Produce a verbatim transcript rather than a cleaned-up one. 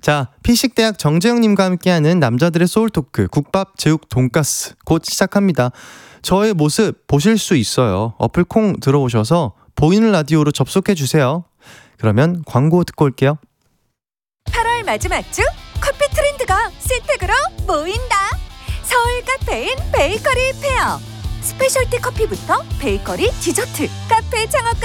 자, 피식대학 정재영님과 함께하는 남자들의 소울토크 국밥, 제육, 돈가스 곧 시작합니다. 저의 모습 보실 수 있어요. 어플 콩 들어오셔서 보이는 라디오로 접속해주세요. 그러면 광고 듣고 올게요. 팔월 마지막 주 커피 트렌드가 신택으로 모인다. 서울 카페인 베이커리 페어. 스페셜티 커피부터 베이커리, 디저트, 카페 창업